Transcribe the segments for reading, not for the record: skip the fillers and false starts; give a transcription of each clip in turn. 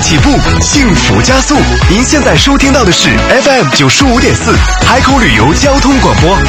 起步，幸福加速。您现在收听到的是 FM 95.4海口旅游交通广播。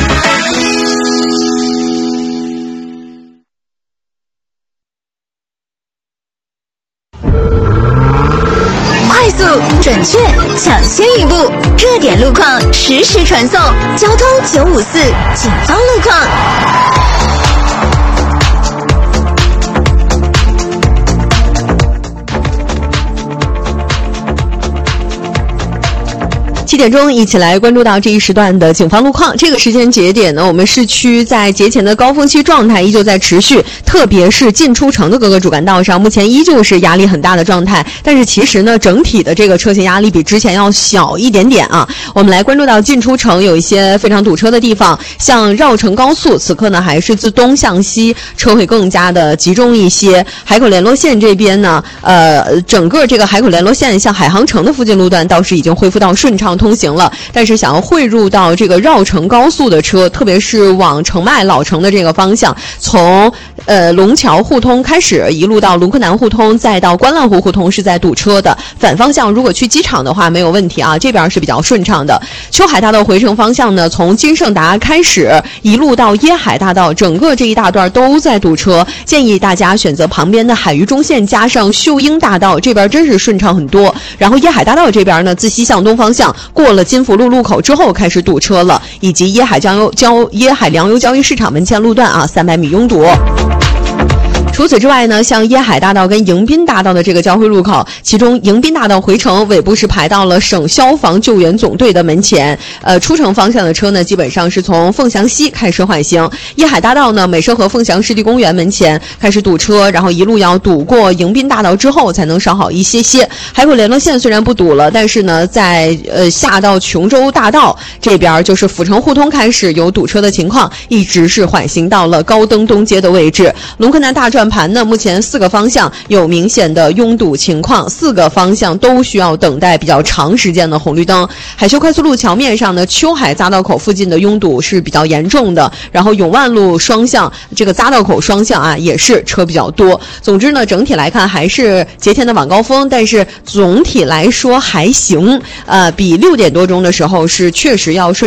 快速、准确、抢先一步，热点路况实时传送，交通954警方路况。7点钟，一起来关注到这一时段的警方路况。这个时间节点呢，我们市区在节前的高峰期状态依旧在持续，特别是进出城的各个主干道上，目前依旧是压力很大的状态。但是其实呢，整体的这个车型压力比之前要小一点点啊。我们来关注到进出城有一些非常堵车的地方，像绕城高速，此刻呢还是自东向西车会更加的集中一些。海口联络线这边呢，整个这个海口联络线像海航城的附近路段倒是已经恢复到顺畅通行了，但是想要汇入到这个绕城高速的车，特别是往澄迈老城的这个方向，从龙桥互通开始，一路到卢克南互通，再到观澜湖互通是在堵车的。反方向如果去机场的话没有问题啊，这边是比较顺畅的。秋海大道回程方向呢，从金盛达开始，一路到椰海大道，整个这一大段都在堵车，建议大家选择旁边的海渝中线加上秀英大道，这边真是顺畅很多。然后椰海大道这边呢，自西向东方向过了金福路路口之后开始堵车了，以及椰海粮油交易市场门前路段啊，300米拥堵。除此之外呢，像椰海大道跟迎宾大道的这个交汇路口，其中迎宾大道回程尾部是排到了省消防救援总队的门前，出城方向的车呢基本上是从凤翔西开始缓行。椰海大道呢，美盛和凤翔湿地公园门前开始堵车，然后一路要堵过迎宾大道之后才能稍好一些些。海口联络线虽然不堵了，但是呢在下到琼州大道这边，就是阜成互通开始有堵车的情况，一直是缓行到了高登东街的位置。龙克南大转盘呢，目前4个方向有明显的拥堵情况，4个方向都需要等待比较长时间的红绿灯。海修快速路桥面上呢，秋海匝道口附近的拥堵是比较严重的，然后永万路双向这个匝道口双向啊也是车比较多。总之呢，整体来看还是节前的晚高峰，但是总体来说还行，比6点多钟的时候是确实要顺